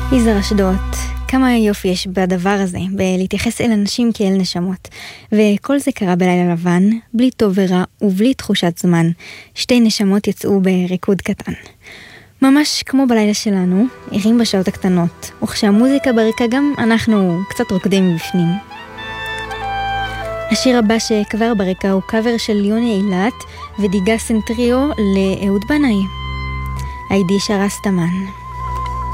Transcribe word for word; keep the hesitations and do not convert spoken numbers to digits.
יזהר אשדות, כמה יופי יש בדבר הזה, בלהתייחס אל אנשים כאל נשמות. וכל זה קרה בלילה לבן, בלי טוב ורע ובלי תחושת זמן. שתי נשמות יצאו בריקוד קטן. ממש כמו בלילה שלנו, ערים בשעות הקטנות, וכשהמוזיקה ברקע גם אנחנו קצת רוקדים מבפנים. השיר הבא שכבר ברקע הוא קאבר של יוני אילת ודיגה סנטריו לאהוד בנאי. היידי שרה סתמן.